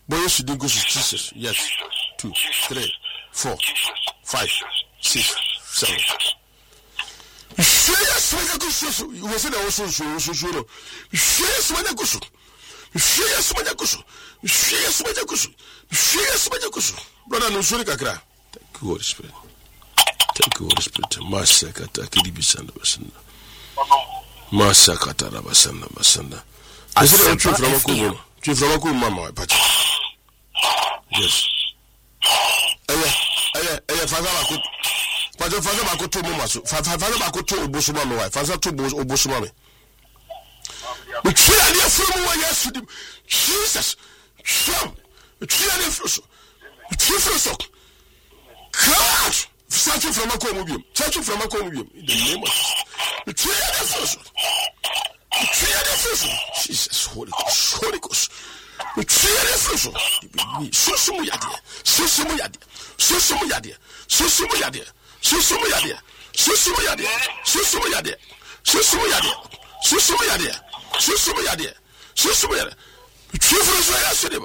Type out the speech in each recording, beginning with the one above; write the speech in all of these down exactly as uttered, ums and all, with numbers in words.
Boy, should go to Jesus. Yes. Two, three, four, five, six, seven. Yes, when you go so, you was in the also so so. Yes, when you go so. Yes, when you go so. Yes, when you go so. Yes, when you go so. Brother, no sorry, kakra. Thank you, Holy Spirit. Thank you, Holy Spirit. Masakata kiribisanda basanda. Masakata basanda basanda. I said I'm from Akumo. From Akumo, Mama, Pacha. Yes. Aya, aya, aya. Father, I could. Father, Father, I could to Mama. Father, I could to Obosuma, my wife. Father, to Obosuma. We try to from where yesterday. Jesus, show. We try to from. We try from. Crash. Searching from Akumo. Searching from Akumo. In the name of. We try to from. Jesus, Holy Ghost, Holy Ghost. We try to from. So sumu yadi. So sumu yadi. So sumu yadi. So sumu yadi. So sumu yadi. So sumu yadi. So sumu yadi. So sumu yadi. So sumu yadi. So sumu yadi. So sumu yadi. We try from so yesterday.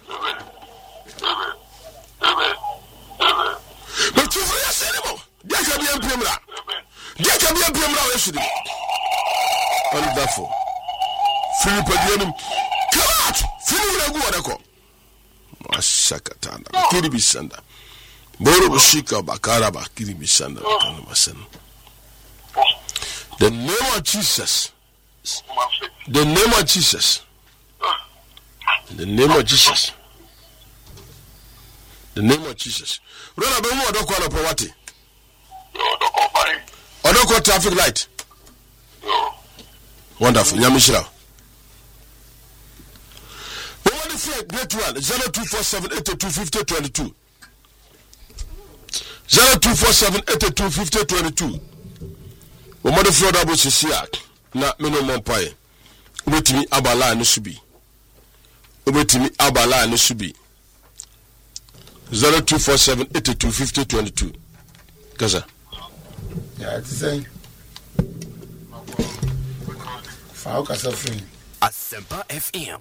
But try from yesterday. There can be a premier. There can be a premier yesterday. Wonderful. Philip Adianum. Come out. Philip Aguadako. Masakatana. Kiribisanda. Boro Bushika Bakaraba. Kiribisanda. The name of Jesus. The name of Jesus. The name of Jesus. The name of Jesus. Run about more Odoko on a Powati. Odoko traffic light. Wonderful. Yamishra. Great one. Zero two four seven eight two fifty twenty two. Zero two four seven eight two fifty twenty two. One more fraud about Sisia. Na minimum pie. Wait me abala nisubi. Wait me abala nisubi. Zero two four seven eight two fifty twenty two. Gaza. Yeah, it's the same. Fauka suffering. Asempa F M.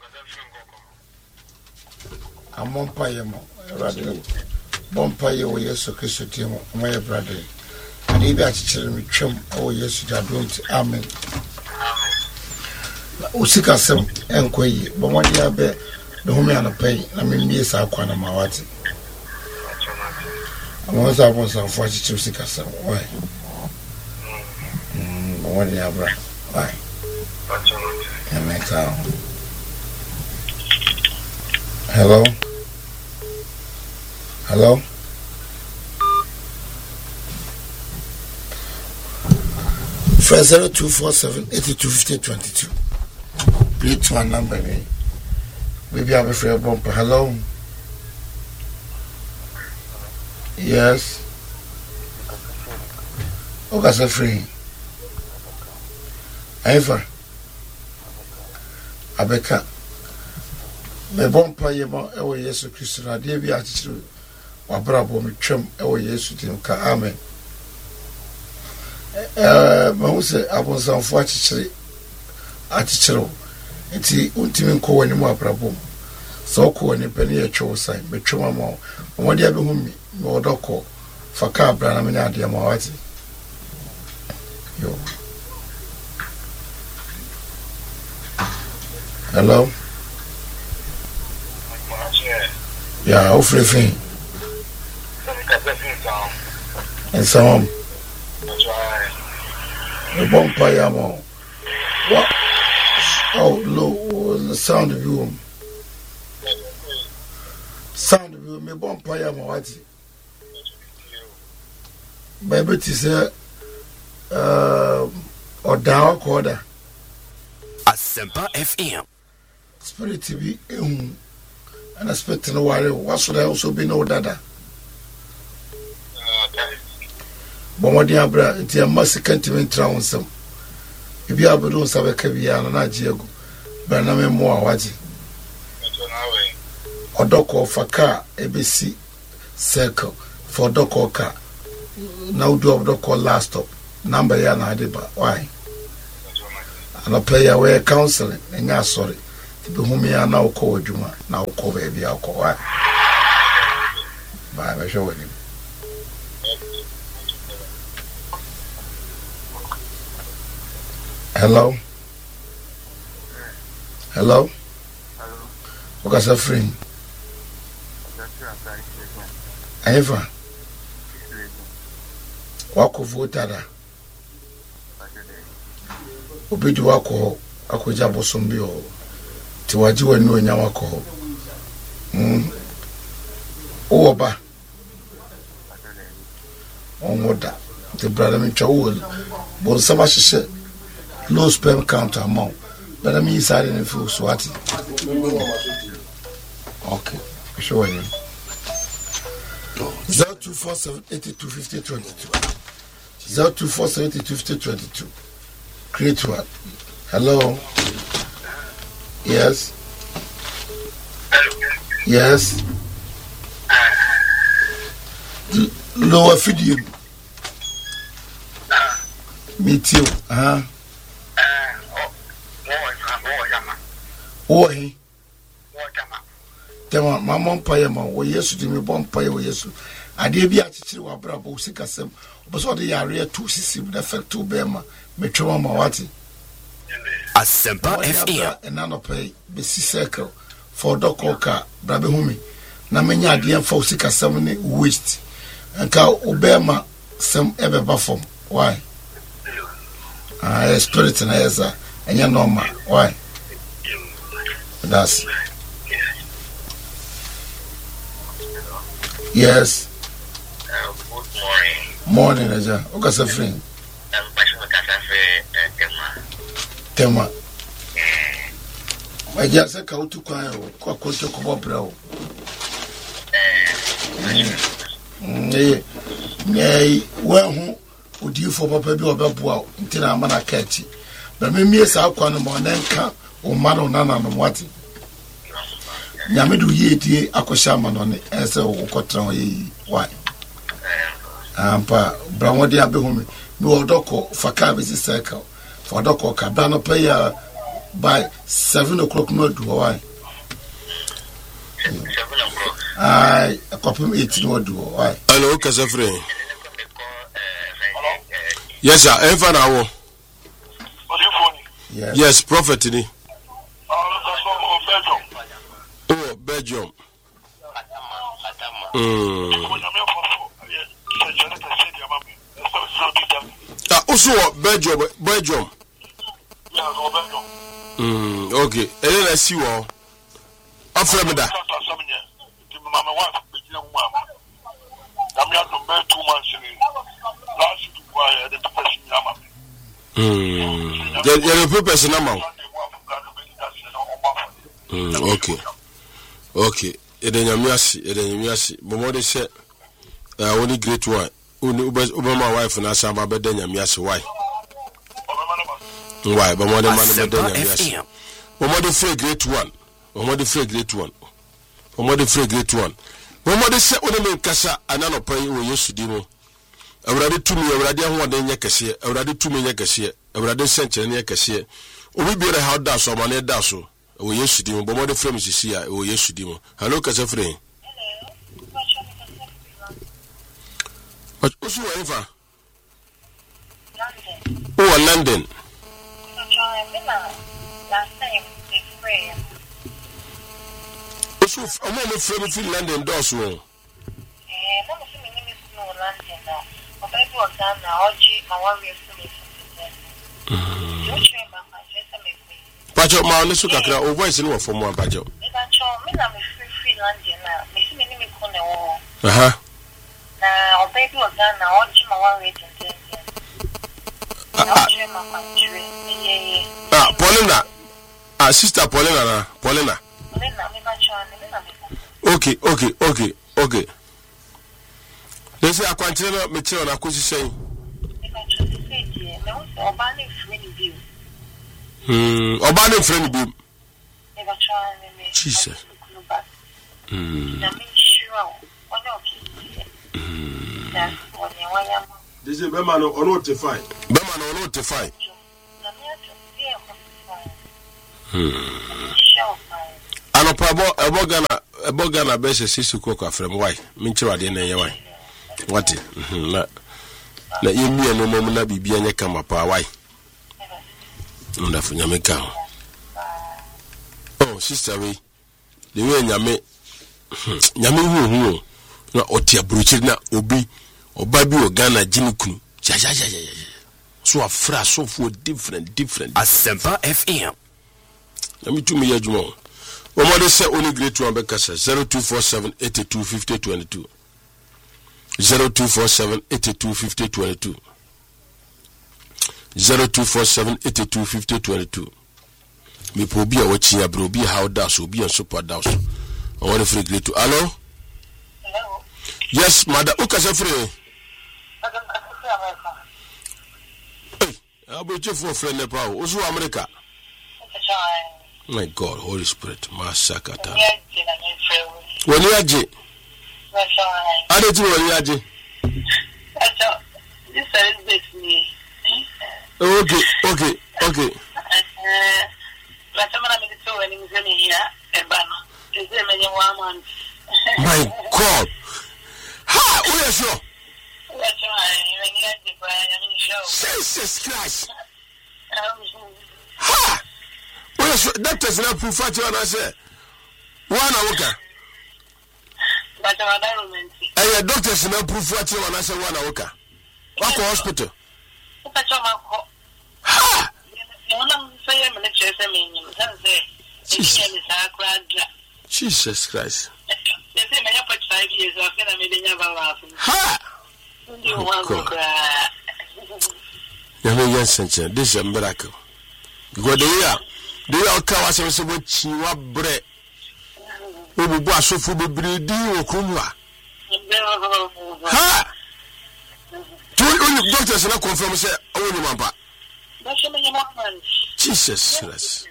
I'm on Payamo, rather. Bompayo, or yes, or Christian, my brother. And if I tell me, chum, oh, yes, you are doing to Amen. Usika some enquiry, but one year bet the home on a pay. I mean, yes, I can't amount. I was I was unfortunate to Sika some. Why? One year, brother. Why? Hello? Hello? First zero two four seven eighty two fifty twenty two. Please one number me. Maybe I have a free bumper. Hello? Yes. Okay, so free. Ever. Abeka me bompa yema ewo Yesu Kristo na de bi achichiru wabrabo me twem ewo Yesu tim ka amen. Eh ma wo se abonsanfo achichiri achichiru enti untimi nko wani mu abrabo so ko wani pani etwo sai betwema mo mo de abehu mi me odoko faka abra na me na ade ma wati yo. Hello? Yeah, how free thing? And some. The bumper, yamo. What? Oh, low, the sound of you. Sound of you, me bumper, yamo, what? Baby, it is a, uh, or down quarter. Asempa F M. Spirit to be um and expecting a while. What should I also be no dada? But what the abra, it's a massive continent round some. If you have a don't have a caviar and a jago, but no more what or doko for car, A B C circle for doko car. Now do of doko last stop. Number yana deba. Why? And a player where counseling and yeah, sorry. be humi ya na uko adwuma na uko baby akọ wa ba be show ni hello hello hello what's your friend Eva wako votada obedi wako akoja bosombi o ti waji wani onya wako mm o ba omoda the brother me chawo bon sama hye low sperm count amount but I mean inside in full swati okay show you zero two four seven eight two five zero two two zero two four seven eight two five zero two two. Create one. Hello. Yes. Yes. L- lower video. Me too. Uh huh. Oh, he. Tema mama mpaye ma wo Yesu di me bon mpaye wo Yesu ade bi achichiri wa brabo sikasem oboso de yare to sisim the fact to be ma metwa ma wati Asempa F M and nano pay be si circle for dokoka brabe humi na menya ade fa sikasem ne waste nka obema sem ebe ba form why ah spirit na yesa enya normal why that's yes. Uh, good morning. Morning, Aja. What's your friend? I'm passionate about Tema. I just said, "How to cry? What could you come up, bro?" Nay, nay. Well, who would you for Papa be about wow? Until I'm gonna catch it. But me, me, so I can't morning come or man or none of what. Yamidu ye akoshama no ne ese okotran yi why ampa brawodi abehumi me odoko faka be circle for odoko ka bra no pay by seven o'clock no do why seven o'clock ai akopim eight no do why hello kasafre yes sir ever now yes yes prophet ni Belgium. Mm. Ah, also Belgium, Belgium. Mm, okay. And then I see what. After me that. Hmm. The the person now. Hmm. Okay. Okay, edenyamiasi edenyamiasi bomode se eh oni great one oni obama wife na samba be denyamiasi why why bomode man be denyamiasi bomode free great one bomode free great one bomode free great one bomode se oni me kasa anano pai wo Yesu di mo awrade tumi awrade ahoɔden nyɛ kɛse awrade tumi nyɛ kɛse awrade senkyere nyɛ kɛse obi biere how da so ma ne da so o Yesu di mo bomo de frame sisi a o Yesu di mo hello kasa frame but osu wa efa London oh London osu omo mo frame fi London do so eh no mo fi mi ni no London na o be do ogan na oji ma wa we fi mi fi yo che ma ma jesa me Pacho ma on su kakra o voice ni wo fo mo abajo me ba cho me na me free free London na me fi mi ni me ko ne wo aha na o be do ogan na oji ma wa we tete ah Paulina ah sister Paulina na Paulina Paulina me ba cho me na me okay okay okay okay Lesi akwantire no me kire na kosi sen me ba cho se di me wo so oba ni free ni bi hmm oba ni free ni bi me ba cho me Jesus hmm na me sure ono okay hmm that's what you want. This is Bema no ono te fine. Bema no ono te fine. Na me ato, yeah, Hmm. sure. abo abo Ghana abo Ghana be se six o'clock afrem why me nchira de na ye why what na na yemi no mom na bibia nya kama pa why ndafu nyame ka oh sister we the way nyame nyame hu hu na otia bruchiri na obi oba bi o Ghana jini kunu ja ja ja ja so afra so for different different Asempa F M. let me to me adwuma o mo de say only great one be kasa zero two four seven eight two five zero two two zero two four seven eight two five zero two two zero two four seven eight two five zero two two me po bi a wachi ya bro bi how da so bi en super da so o won free great to hello Hello. yes madam o kasa free Madam, I can I'll be for friend Nepal. Ozu America. My God, Holy Spirit, Masakata. When you are J. I don't know when you are J. This is me. Okay, okay, okay. My God. Ha, who is you? Jesus Christ. Ha! Well, doctors now proof what you want to say. One hour. But our government. Eh, doctors now proof what you want to say one hour. What hospital? Ha! Jesus Christ. Ha! Oh, this is a miracle. Because they are, they are cowards. So much you are bread. We will wash off the bread. You come ha! Two only doctors are not confirmed. Say, oh, you mama. Jesus Christ.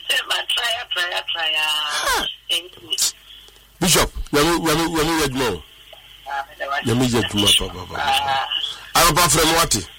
Bishop, yamu yamu yamu yedmo. Yamu yedmo papa. I'm about from what?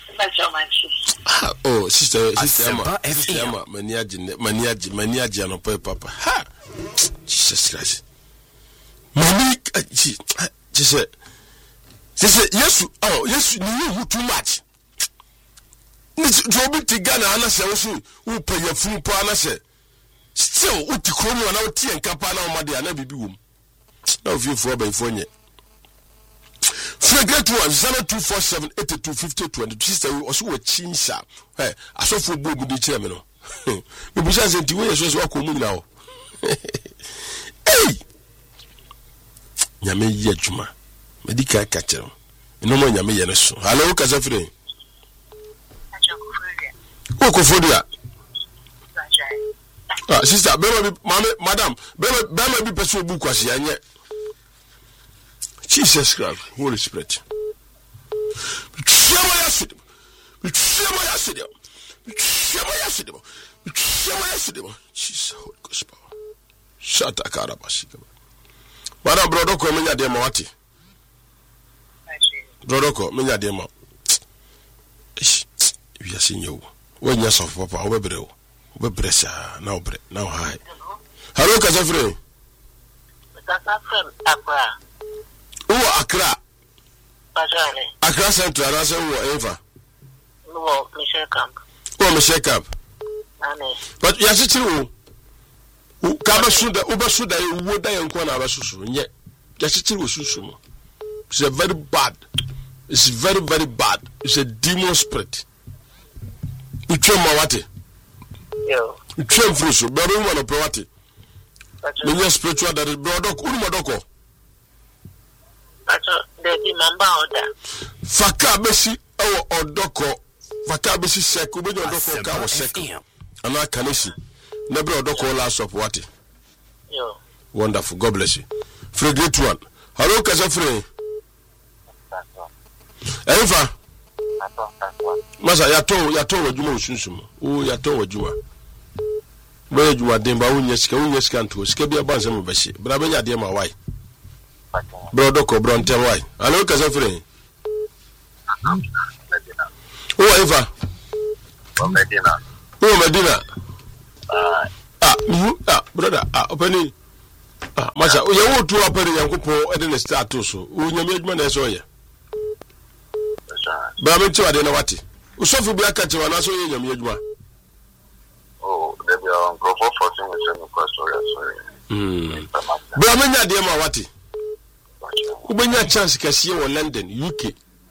Oh, sister, sister Emma, sister Emma, maniaji, maniaji, maniaji, no papa. Ha! Jesus Christ. Mani, she said, she said, yes, oh, yes, you too much. To be together, and I say, also, who pay your full partner. Still, what the chromo and our tea and capana, my dear, never be womb. No view for by phone yet. Fregret one zero two four seven eight two five zero two two. Sister, we also a chinsa. Hey, I saw for book with the chairman. The business and the way is just walk now. Hey, Yame Yajuma, medical catcher. No more Yame Yaneso. Hello, Casafre. Okofodia. Ah, sister, baby, madam, baby, baby, pursue book was here. Jesus Christ, Holy Spirit. Jesus, Holy Ghost power. Shut up, Karabashika. Madam Brodoko, Menya de Mawati. Brodoko, Menya de Ma. We are seeing you. When you saw Papa, Webrel, Webressa, now bread, now high. Hello, Casafre. Who Accra? Accra Central, I say who ever. No, Michelle Camp. Oh, Michelle Camp. But you are sitting who Kaba Suda, Uber Suda, you would die and Kwana Basusu, yet just sitting with Susumo. It's a very bad, it's very, very bad. It's a demon spirit. You train Mawati. You train Frusu, but you want to Pewati. When you're spiritual, that is Brodok, Urumadoko. Faka besi o odoko faka besi sek obedo odoko ka wo sek ana kanesi na bre odoko last of what yo wonderful, God bless you. Free great one. Hello Kasafre. Efa masa yato yato wadwuma osunsum o yato wadwuma boye dwuma demba wonye sika wonye sika nto sika bia banse mo beshi bra benya de ma wai Brodoko Brontem why? Hello, Casafre. Who ever? Oh, Medina. Oh, Medina. Uh, ah, you, ah, brother, ah, opening. Ah, Masha, o ye wo tu apere Yankopon e de ne start so. O nyame adwuma na so ye. Ba me tiwa de na wate. Usofu bi aka tiwa na so ye nyame adwuma. Oh, they be on go for forcing me to question sorry. Mm. Ba me nya de ma wate. Ubenya chance kasiye wo London, U K.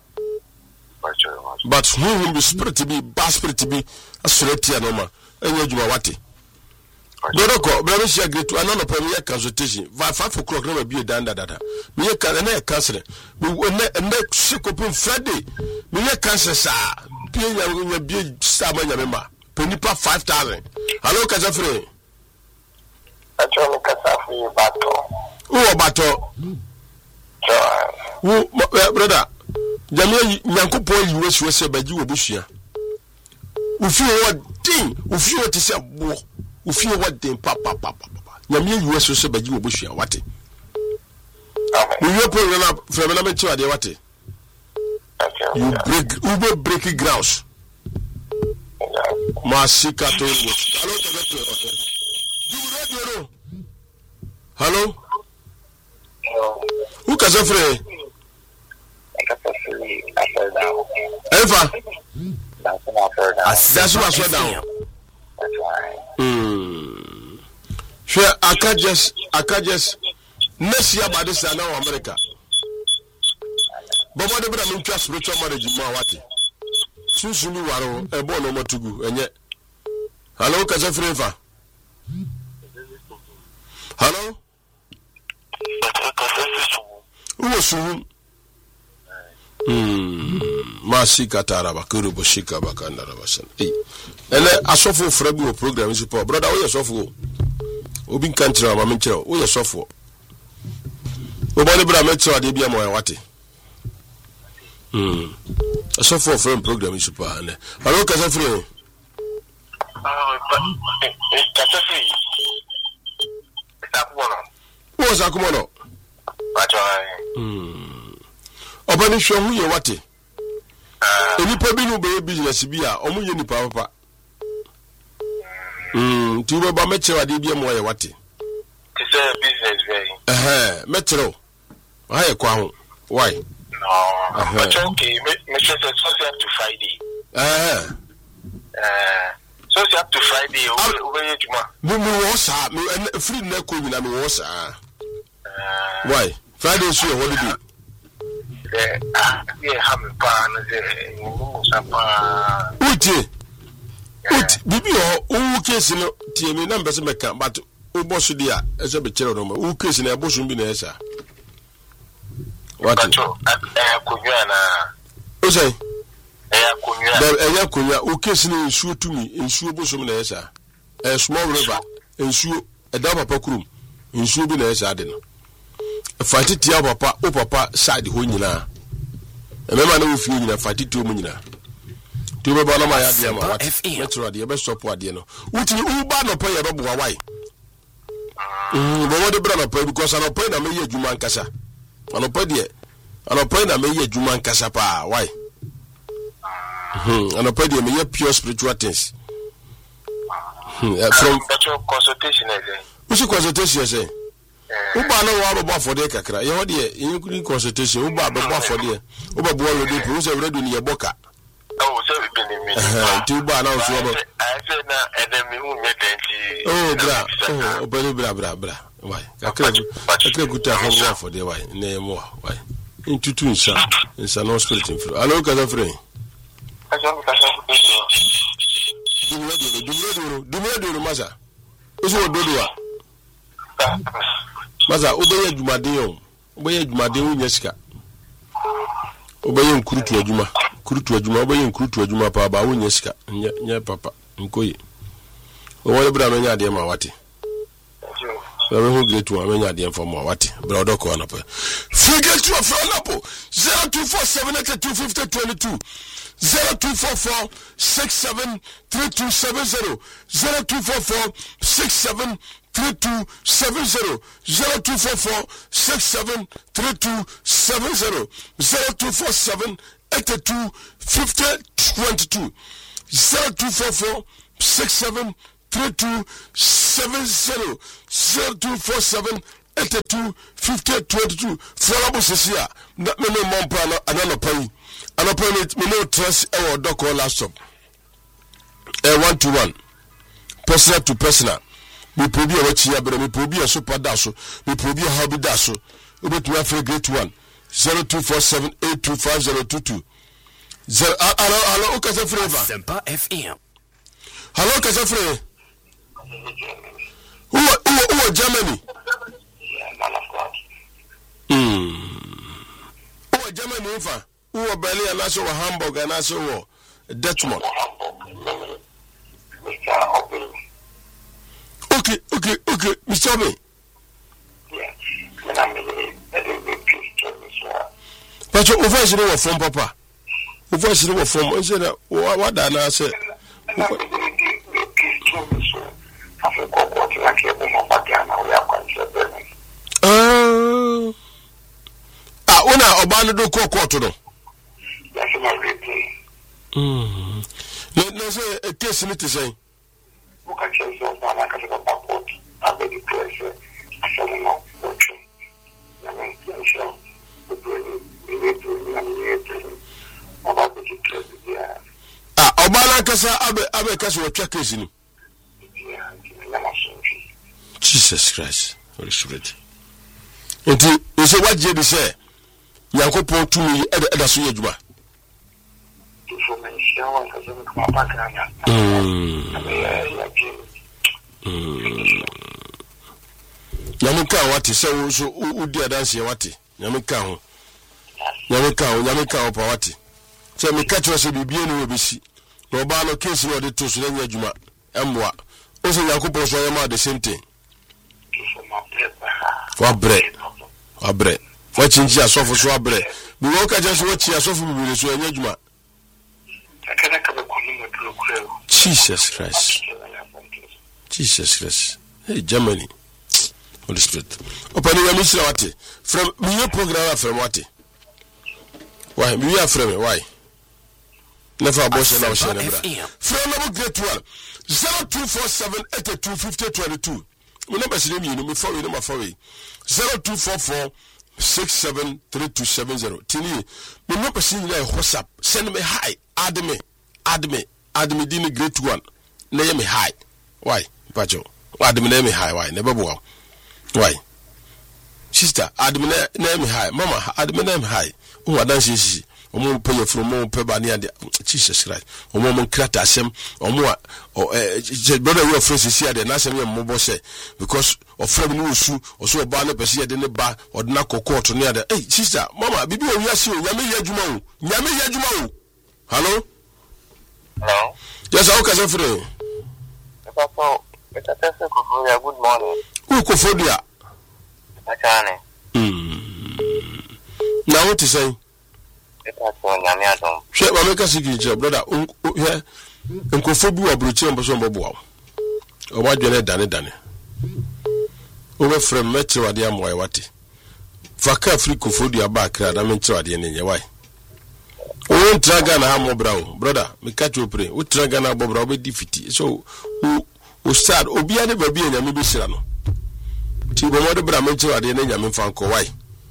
But who will be spirit be bas spirit be asureti anoma. Enye adwuma wate. Doroko, brother she agree to another premier consultation. five o'clock na be danda dada. Me ye kan na cancel. Me na sikopin Friday. Me ye cancel sa. Pie ya nya bi sa ma nya mema. Penipa five thousand. Hello Kazafre. Actually Kazafre bato. Who bato? Who brother? Jamia Yankopon you wish was ba ji obushia. Ufi what thing? Ufi what is a bo? Ufi what thing papa papa papa. Jamia you wish was ba ji obushia wate. We your program from na me chiwa de wate. You break ube break grounds. Masika to hello to hello. Who Kazafre? Eva. That's what I saw down. Hmm. Sure, I can't just, I can't just. Next year, by this time, now America. But what about the trust spiritual marriage? Mawati. Soon, you are a born no more to go. And yet, hello, Kazafre Eva. Hello. Who was soon? Hmm. Masika taraba kuru boshika bakanda rabasan. Eh. Ele asofo frabu program is for brother. Wo yesofo. Obi country ma menchero. Wo yesofo. Obani bra metro ade bia mo wate. Hmm. Asofo frame program is for ane. Hello Kazafre. Ah, Kazafre. Takumono. Wo sakumono. Hmm. Obani hwe hu ye wate. Enipa bi no be business bi a omo ye nipa papa. Mm, ti ba meche wade bi mo ye wate. Ti say business very. Eh, metro. Ha ye kwa ho. Why? No. But okay, me say so up to Friday. Eh. Eh, so up to Friday over ye juma. Me me wo sa, me free na ko nyina me wo sa. Why? Friday is your holiday. Eh, ah, yeah, have a pan, eh, Sapa. Uti. Uti, bibi o, u case no, tie me na mbese meka, but u boss dia, ese be chere no ma. U case na boss bi na esa. What? Eh, kunya na. O say? Eh, kunya. Da eh kunya, u case ni nsuo tumi, nsuo boss mi na esa. Eh, small river, nsuo, e da papa kurum. Nsuo bi na esa de no. Fati tia papa o papa side ho nyina e mema na ofie nyina fati to mu nyina to be ba na ma ya de ma metro de be stop ade no wuti u ba no pa ye be bo wai mm bo de bra no pa because no pa na me ye adwuma nkasa no pa de no pa na me ye adwuma nkasa pa wai hmm no pa de me ye pure spiritual things from consultation again which consultation you say Uba no wa baba for de kakra ye ho de yin consultation uba baba for de uba bo lo de pro se redo ni ye boka oh so be ni mi eh ti uba na so ba I say na enemy hu me denti oh bra oh bra bra bra bra why kakra kakra guta ho wa for de why na mo why intutu nsa nsa no spirit in flow allo kaza free aso kaza dumre do dumre do dumre do masa oso dodo wa Maza obeye adwumade yo obeye adwumade wo nyesika obeye nkurutu adwuma kurutu adwuma obeye nkurutu adwuma pa ba wo nyesika nya nya papa nkoyi o bra no nya de ma wate so we hu great one nya de for ma wate bra odoko na pa figure to for na po zero two four seven eight two five zero two two zero two four four six seven three two seven zero zero two four four six seven three two seven zero zero two four four six seven three two seven zero zero two four seven eight two five zero two two zero two four four six seven three two seven zero zero two four seven eighty-two fifty twenty-two Florabo Sisia me no mompa no anano pai anopa me no trust e wo doc laptop e one to one personal to personal me probi e wachi abere me probi e super da so me probi e hobby da so obetumi afre great one zero two four seven eight two five zero two two zero alo alo okase freva Asempa F M. Hello okase freva who who who Germany mm who Germany infa who Berlin and also Hamburg and also Dortmund. Okay, okay, okay, Mister Obi. But you voice you know from papa. You voice you know from say that what that na say. Ah. Ah, una oba no do court no. Mm. No say a case ni to say. Ah, obana kasa abe abe kasa wo twa case ni. Jesus Christ, Holy Spirit. Enti, you say what je be say? Yankopon tumi e da so yadwuma. Nyamika wati se wo so udi adanse wati. Nyamika ho. Nyamika ho, nyamika ho pa wati. Se me catch wo se bibie no obesi. No oba no case no de to so nya adwuma. Emwa. O se Yakobon so yema the same thing. Wabre. Wabre. Wachinji asofo so wabre. Bi wo ka je so wachi asofo bibire so nya adwuma. Jesus Christ. Jesus Christ. Hey, Germany. Holy Spirit. Open your mission what? From me program from what? Why? Me are from why? Never abortion now share number. From number great one. zero two four seven eight two five zero two two. My number is name you know me for you number for me. zero two four four six seven three two seven zero. Tini, me number is in WhatsApp. Send me hi. Add me. Add me. Add me dini great one. Name me hi. Why? Pacho. Add me name me hi. Why? Never go. Why? Sister, add me name me hi. Mama, add me name hi. Who are dancing? Omo pay from mo pay bani and Jesus Christ. Omo mon krata asem. Omo o eh brother your friends is here there na asem mo bo say because of friend no su o so ba na pese ye de ne ba odna kokot ne there. Hey sister, mama bibi o wiase o nyame ye adwuma o. Nyame ye adwuma o. Hello? Hello? Yes, how can I free? Papa, Mister Tessie Kofodia, good morning. Who Kofodia? Achane. Hmm. Now what to say? She wa make us give brother. Here, Nkofobia abrochi mboso mbobo awo. O wa dwene dane dane. O we frem metre wade amoy wate. Faka Africa Kofodia ba kra da metre wade ne nye why. O traga na ha mo brawo brother me catch you pray o traga na bo brawo be defeat so o o start obi ade ba bi anyame be sira no ti bo mo de bra metre wade ne nyame fa nko why.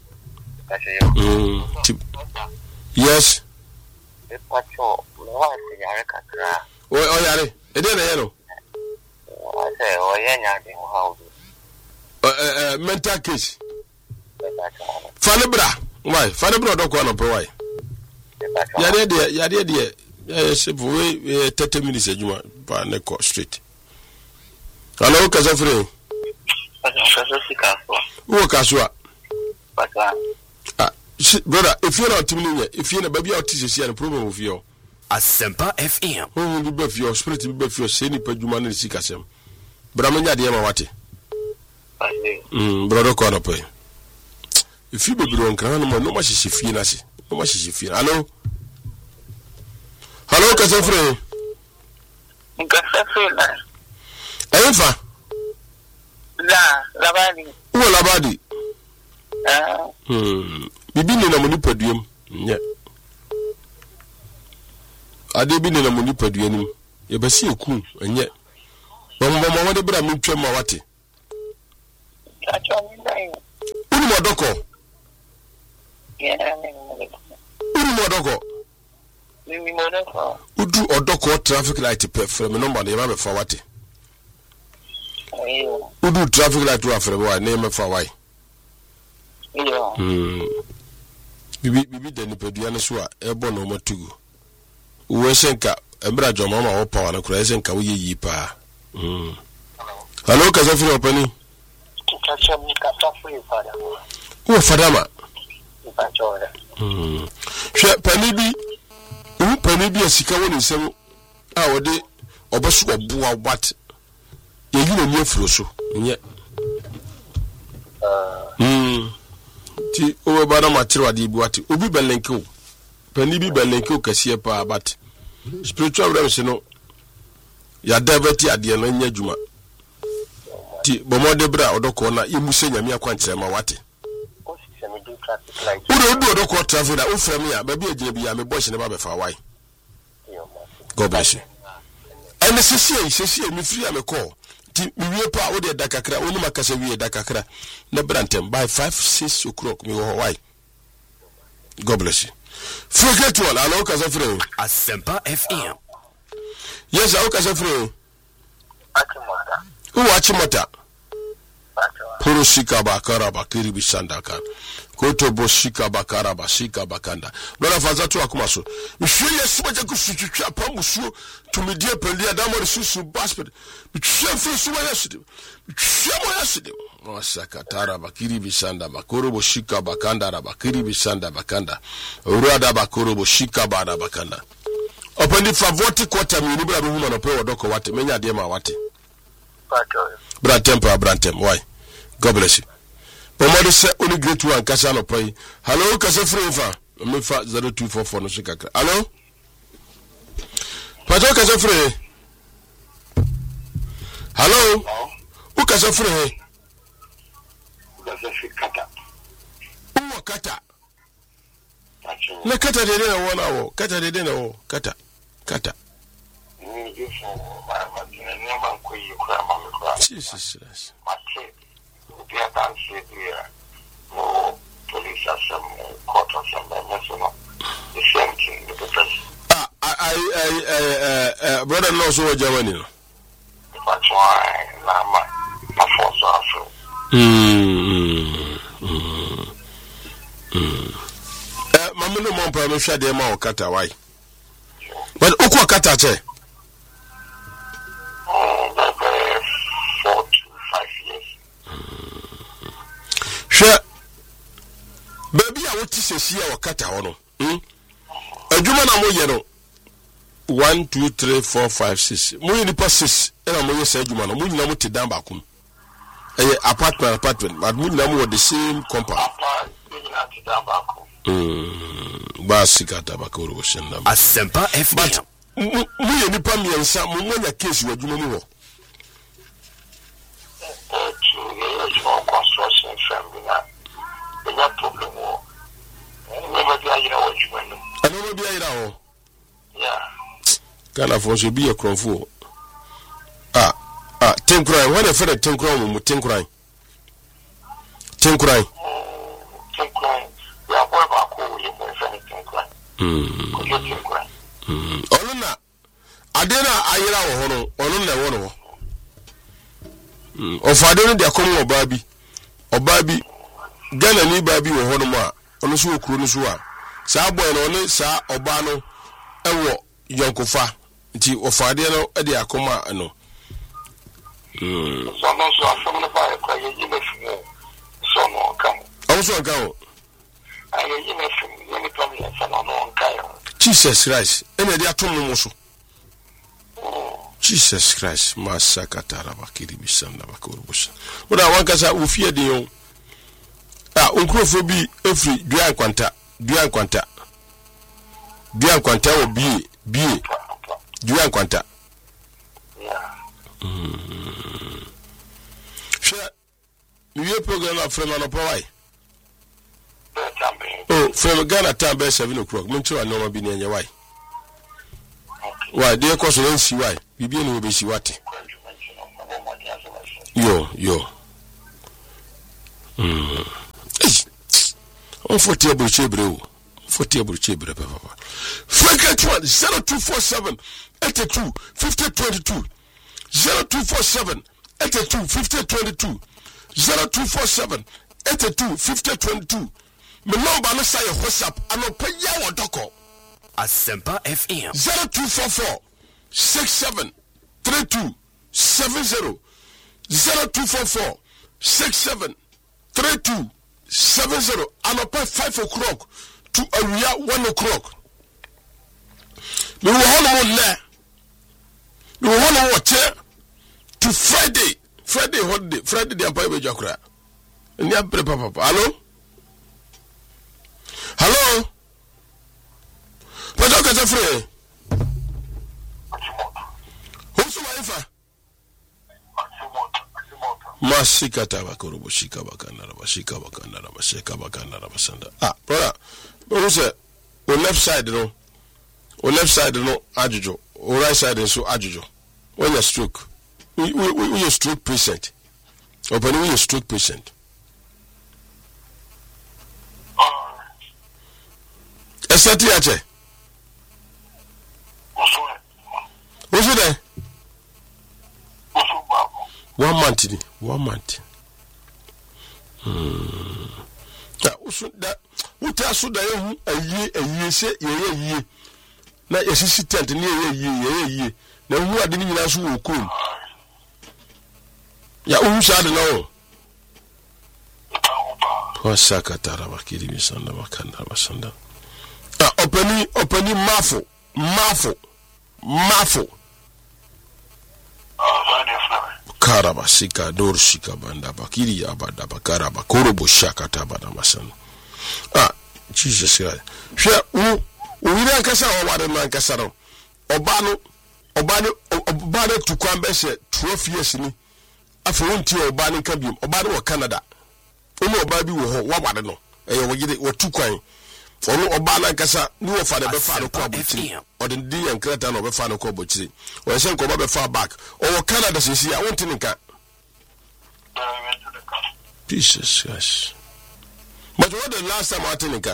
Mm. Yes. The pacho, no, I kakra. Oh, oh, yare. E dey na yellow. I say, oh, yeah, yeah, how? Uh, uh, mental case. Fanebra. Why? Fanebra don't go on why? Yare dey, yare dey. Yes, we thirty minutes ejuma pa ne ko street. Hello, Kasafre. Who Kasua? Brother, if you're not timing, if you're not baby out to a problem of you. Asempa F M. Who will be your spirit will be your semi peduman and sikasem. Bramania de Amawati. Hm, brother corner pay. If you be wrong, no much is she feel as no much is she feel. Hello? Hello, Kasafre. Kasafre. Enfa. La, Labadi. Who Labadi? Ah. Hmm. Bibi ni na muni paduem nye ade bi ni na muni paduem ye basi eku nye bombo mo de bra mi twem ma wate Uni modoko. Yeah, Uni modoko. Mimi modoko. Udu odoko traffic light pe from number na be fa wate. Ayo. Udu traffic light wa frɛ wa na me fa wai. Iyo. Mm. Bibi bibi de ni pedua ne so a ebo no matugu. Uwe senka ebra joma ma wo power na kura senka wo ye yi pa. Mm. Hello kaza firi opani. Tukacha mkata free father. Wo fadama. Ipachora. Mm. Hwe pani bi u pani bi asika wo ni nsem a wo de obesu oboa what ye yi no nie furo so nye. Mm. Ti o ba na ma tire wade bi wate obi belenke o pani bi belenke o kase pa but spiritual realms no ya daveti ade na nya djuma ti bomode bra odoko na yemuse nyame akwankyere ma wate Udo udo odoko traffic da ufrem ya ba bi agina bi ya me bosh ne ba be fa wai God bless you and sisi sisi mi free am call ti mi wie pa wo de dakakra woni makasa wie dakakra na brantem by five six o'clock mi wo wai God bless you forget one alo kasa free Asempa F M. Yes alo kasa free Achimota. Who achimota Achimota. Puro shika bakara bakiri bisanda kan koto bo shika bakara bashika bakanda lora faza tu akumaso mhwe yesu baje kusutwitwa pamusuo tumidie pelia damore susu basket mhwe fusu wa yesu mhwe mo yesu wasaka tara bakiri bisanda bakoro bo shika bakanda ra bakiri bisanda bakanda urada bakoro bo shika bana bakanda opandi favoti quarter mi ni bra be huma no pe wodoko wate menya de ma wate Achimota. Brantem pa brantem why God bless you. Pomode se only great one kasa no pay. Hello kasa free fa. Me fa zero two four four no shikakra. Hello? Pato kasa free. Hello? Who kasa free? Kasa free kata. Who kata? Achimota. Na kata de na wona wo. Kata de na wo. Kata. Kata. Ni ifo ma ma ni ma ko yi kura ma me kura. Jesus. Mate. Dia dan se dia. No police asem court asem so no. The same thing the professor. Ah I I I uh brother no so Germany no. That's why na ma ma force aso. Mm. Mm. Mm. Eh mama no mo pa no hwa de ma o kata why? But okwa kata che. Oh, that four to five years. Hwe baby a woti sesi a wakata ho no hm adwuma na mo ye no one two three four five six mo ye nipa six na mo ye sa adwuma no mo nyina mo te dan ba kum eh apartment apartment but mo nyina mo the same compound Papa, you not to down back. mm ba sikata ba ko ro senda Asempa F M. mo ye nipa miensa mo mo nya case wa adwuma mo ho Uh, to the small construction family now. They got problem. Never do you know what you want. ana mo bia ira ho Yeah. kana fo so bi e kronfo ah ah tenkran when e fere tenkran mo tenkran tenkran Think crying. We are boy back home. You boy think crying. mm Could you think crying? mm onu na ade na ayira wo ho no onu na wo no mm ofade no de akomo oba bi oba bi gana ni ba bi wo ho no ma onu so okuro no so a sa boy no ne sa oba no ewo yonkofa nti ofade no e de akomo no mm So no so from the fire cry you me from so no come. o so ga o I you me from you me come here so no no kai. Jesus Christ ene de atom no so Jesus Christ masakatara bakiri bisanda bakurubusa oda wankasa ofie de yo ah onkrofo bi efri dua kwanta dua kwanta dua kwanta wo bi bi dua kwanta Yeah. mm sha niye program na frema no powai But I'm oh from Ghana time by seven o'clock mun tira no ma bi ne why why dey cause no si why bibi no be si wate yo yo Mm. On forty able chebre. Forty able chebre papa. Frank one zero two four seven eighty two fifty twenty two. Zero two four seven eighty two fifty twenty two. Zero two four seven eighty two fifty twenty two. Me number no say WhatsApp. I no pay ya wadoko. Asempa F M. Zero two four four six seven three two seven zero. Zero two four four six seven three two seven zero. I no pay five o'clock to area one o'clock. Me wo hono le. Me wo hono watch to Friday. Friday holiday. Friday the empire be jakura. Ni abre papa. Hello? Hello? What do you say? Who's my wife? Masika tabakoro boshika bakana bashika bakana bashika bakana basanda. Ah, brother. Who's it? On left side no. On left side no ajujo. On right side so ajujo. When you stroke. We we we you stroke patient. Open we you stroke patient. Esati ache. What's it there? One month, one month. Hmm. That was that. What else should I a year, a year, say, a year. Now, yes, it's tent near a year, a year. Now, who are the Ninas who come? Ya, who shall know? Wasaka Tarabaki, Sanda Makanda Basanda. Ah, opening, opening, Mafo, Mafo, Mafo. Karaba sika dor shika banda bakiri abada bakaraba korobo shaka tabana masan. Ah, Jesus Christ. Hwe u u wi nkasa o wade no nkasa no. Oba no oba no oba no tukwan be se twelve years ni. Afa wonti oba no ka biem. Oba no wo Canada. Ono oba bi wo ho wa wade no. Eye wo gide wo tukwan. Ono oba na nkasa ni wo fa de be fa no ko abotiri. Odin di yan kreta no be fa no ko abotiri. O se nko be fa back. O Canada sisi ya wonti nka. Jesus, yes. But what the last time I think?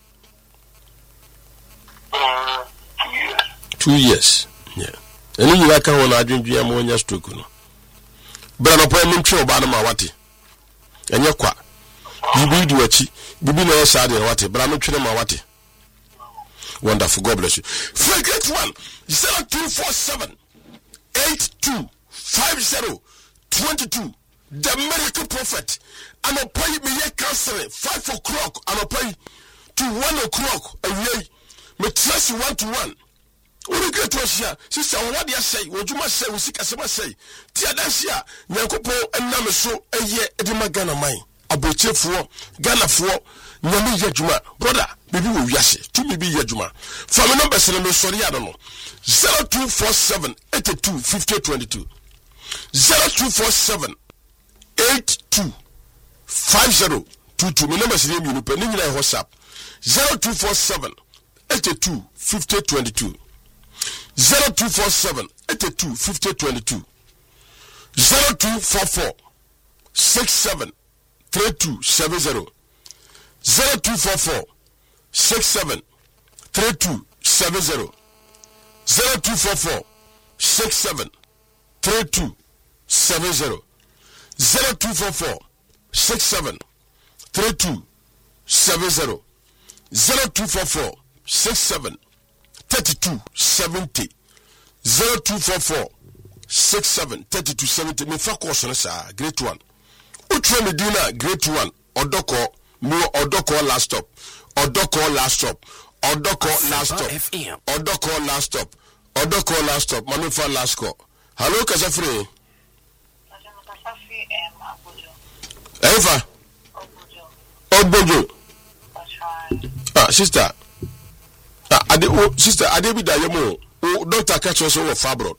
Uh, two years. Two years. Yeah. And you like when I drink beer more just to know. But I'm appointment to about my wati. And you're quite. You be do a chi. You be no sad in wati, but I'm not treating my wati. Wonderful. God bless you. Forget one. Zero two four seven eight two five zero twenty two. The miracle prophet. I'm a pay me ye counseling. Five o'clock. I'm a pay to one o'clock. Away. Me trust you one to one. Uri get to share. Sister, what do you say? What you must say? We seek as I say. Tia Dacia. Yankopo and Namaso. A year. Edima Ghana mine. Aboche for Ghana for Nyami Yajuma. Brother, maybe we yashe. To me be Yajuma. From a number seven, sorry, I don't know. Zero two four seven eighty two fifty twenty two. Zero two four seven eight two five zero two two. My number is name you. Penny na WhatsApp. Zero two four seven eighty two fifty twenty two. Zero two four seven eighty two fifty twenty two. Zero two four four six seven three two seven zero. Zero two four four six seven three two seven zero. Zero two four four six seven three two seven zero. Zero two four four six seven three two seven zero. Zero two four four six seven thirty two seventy. Zero two four four six seven thirty two seventy. Me fa course no sir. Great one. Utre Medina great one. Odoko no Odoko last stop. Odoko last stop. Odoko last stop. Odoko last stop. Odoko last stop. Manufa last call. Hello Kasafre. Eva. Obojo. Ah, sister. Ah, ade o sister, ade bi da yemo. O doctor catch us over fabroad.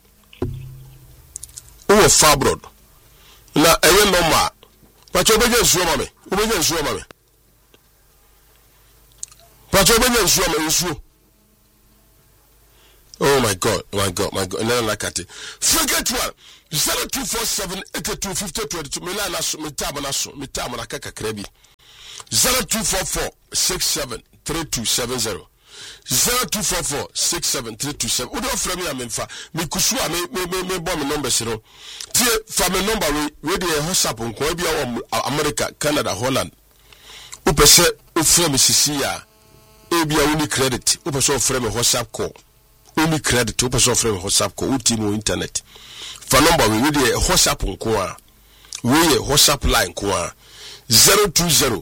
Over fabroad. Na eye normal. Pacho obeje nsuo ma me. Obeje nsuo ma me. Pacho obeje nsuo ma nsuo. Oh my God, my God, my God. Never like it. Forget one. zero two four seven eight two five zero two two. Mila naso, mitama naso, mitama nakaka krebi. zero two four four six seven three two seven zero. zero two four four six seven three two seven. Udo frame ya menfa. Mi kusua me me me me bomb number zero. Tie fa me number we we dey WhatsApp nko bia wo America, Canada, Holland. Upese u frame sisi ya. E bia uni credit. Upese u frame WhatsApp call. Uni credit. Upese u frame WhatsApp call. Uti mo internet. Fa number we we dey WhatsApp nko a. We WhatsApp line nko a. zero two zero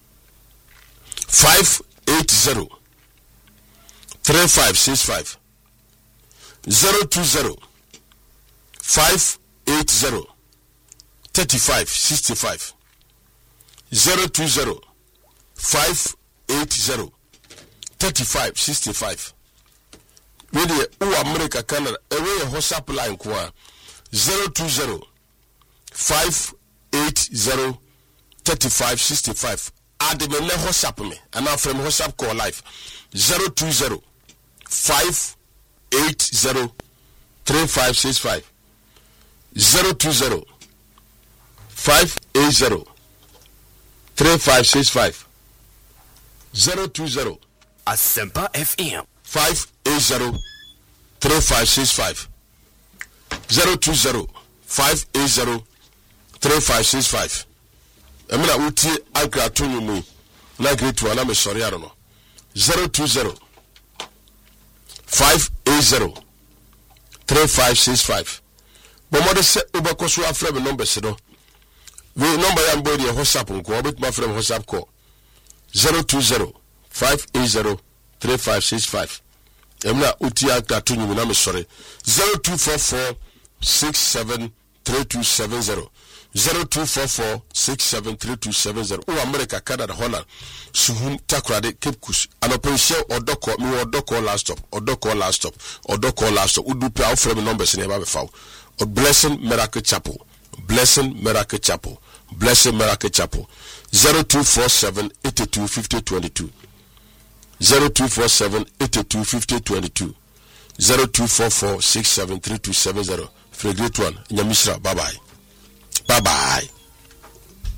five eight zero three five six five. zero two zero five eight zero three five six five. zero two zero five eight zero three five six five. Really, oh America, Canada, away a WhatsApp line kwa zero two zero five eight zero three five six five. Add the name WhatsApp me, and now from WhatsApp call live zero two zero five eight zero three five six five. zero two zero five eight zero three five six five. zero two zero Asempa F M five eight zero three five six five. zero two zero five eight zero three five six five. Emina uti ankra tunu mu na great one na me sorry I don't know. zero two zero five eight zero three five six five. Bomo de se ubako so afre me number se do. We number ya mbo de WhatsApp nko obet ma frem WhatsApp call zero two zero five eight zero three five six five. Emina uti ankra tunu mu na me sorry zero two four four six seven three two seven zero. zero two four four six seven three two seven zero. Oh America, Canada, Holland. Suhun takrade Cape Coast. Anopensia odoko mi odoko last stop. Odoko last stop. Odoko last stop. Udu pe au frame numbers in eba befa. O Blessing Miracle Chapel. Blessing Miracle Chapel. Blessing Miracle Chapel. zero two four seven eight two five zero two two. zero two four seven eight two five zero two two. zero two four four six seven three two seven zero. For a great one. Nyamishra. Bye bye. Bye bye.